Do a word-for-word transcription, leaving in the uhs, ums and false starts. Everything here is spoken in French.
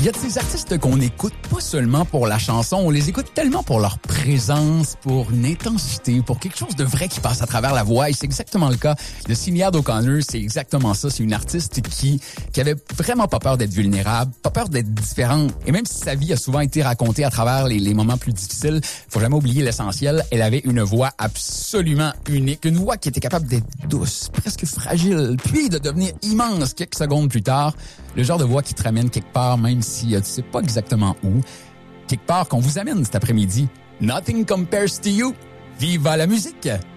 Il y a de ces artistes qu'on écoute pas seulement pour la chanson, on les écoute tellement pour leur présence, pour une intensité, pour quelque chose de vrai qui passe à travers la voix. Et c'est exactement le cas de Sinéad O'Connor. C'est exactement ça. C'est une artiste qui qui avait vraiment pas peur d'être vulnérable, pas peur d'être différente. Et même si sa vie a souvent été racontée à travers les, les moments plus difficiles, faut jamais oublier l'essentiel. Elle avait une voix absolument unique, une voix qui était capable d'être douce, presque fragile, puis de devenir immense quelques secondes plus tard. Le genre de voix qui te ramène quelque part, même si euh, tu sais pas exactement où. Quelque part qu'on vous amène cet après-midi. Nothing compares to you. Viva la musique!